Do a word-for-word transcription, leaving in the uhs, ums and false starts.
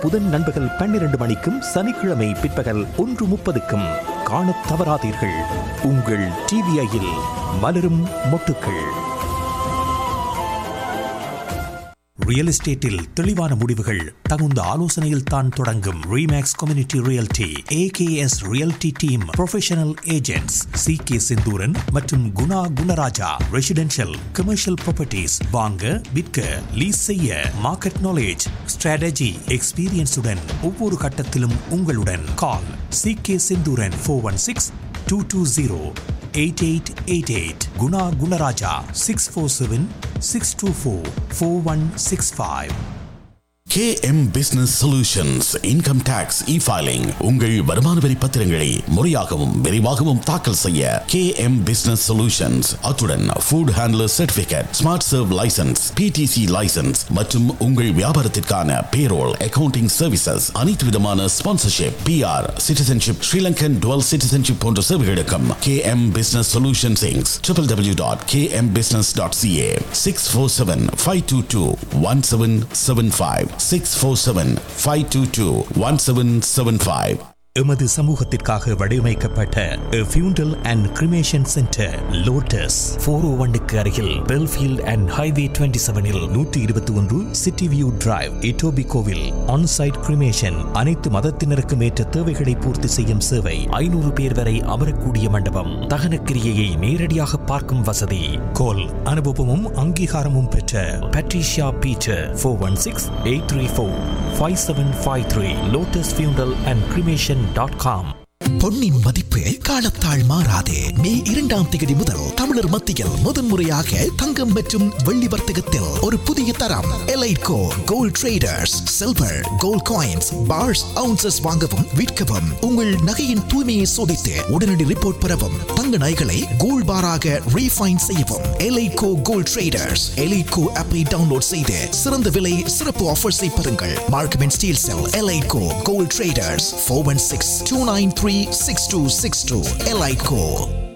புதன் நண்பகல் பன்னிரண்டு மணிக்கும் சனிக்கிழமை பிற்பகல் ஒன்று முப்பதுக்கும் காணத் தவறாதீர்கள். உங்கள் டிவிஐயில் மலரும் மொட்டுக்கள். ரியல் எஸ்டேட்டில் தெளிவான முடிவுகள் தகுந்த ஆலோசனையில் தான் தொடங்கும். Remakes community realty AKS realty team professional agents C K Senthuran மற்றும் Guna Gunaraja. Residential commercial properties வாங்க விற்க லீஸ் செய்ய மார்க்கெட் நாலேஜ் ஸ்ட்ராட்டஜி எக்ஸ்பீரியன்ஸுடன் ஒவ்வொரு கட்டத்திலும் உங்களுடன். கால் C K Senthuran four one six two two zero eight eight eight eight. Guna Gunaraja six four seven six two four four one six five. K M Business Solutions Income Tax E-Filing உங்கள் வருமான வரி பத்திரங்களை முறையாகவும் விரைவாகவும் தாக்கல் செய்ய K M Business Solutions. அத்துடன் Food Handler Certificate, Smart Serve License, P T C License மற்றும் உங்கள் வியாபாரத்திற்கான Payroll, Accounting Services, அனைத்து விதமான Sponsorship, P R, Citizenship, Sri Lankan Dual Citizenship போன்ற சேவைகளுக்கும் K M Business Solutions Incorporated. w w w dot k m business dot c a. six four seven five two two one seven seven five. six four seven five two two one seven seven five. எமது சமூகத்திற்காக வடிவமைக்கப்பட்ட ஃபியூண்டல் and cremation centre lotus four ஓ ஒன்னுக்கு அருகில் Belfield and highway twenty செவனில் நூற்றி இருபத்தி ஒன்று city view drive இட்டோபிகோவில் onsite cremation. அனைத்து மதத்தினருக்கும் ஏற்ற தேவைகளை பூர்த்தி செய்யும் சேவை. ஐநூறு பேர் வரை அமரக்கூடிய மண்டபம். தகனக்கிரியையை நேரடியாக பார்க்கும் வசதி. கோல் அனுபவமும் அங்கீகாரமும் பெற்ற Patricia Peter four one six eight three four five seven five three. Lotus ஃபியூண்டல் அண்ட் கிரிமேஷன் டாட் காம். பொன்னின் மதிப்பு காலத்தால் மாறாதே. மே இரண்டாம் தேதி முதல் தமிழர் மத்தியில் முதன்முறையாக தங்கம் மற்றும் வெள்ளி வர்த்தகத்தில் ஒரு புதிய தரம். எலைட்கோ gold traders silver gold coins parse ounces வாங்கவும் விற்கவும் உங்கள் நகையின் தூய்மையை சோதித்து உடனடி ரிப்போர்ட் பெறவும் தங்க நகைகளை கோல்ட் பாராக ரீஃபைன் செய்யவும் எலைட்கோ கோல்ட் ட்ரேடர்ஸ் எலைட்கோ ஆப்பை டவுன்லோட் செய்து சிறந்த விலை சிறப்பு ஆஃபர்ஸை பெறுங்கள். Markham and Steeles sell எலைட்கோ gold traders four one six two nine three six two six two. Elite Co.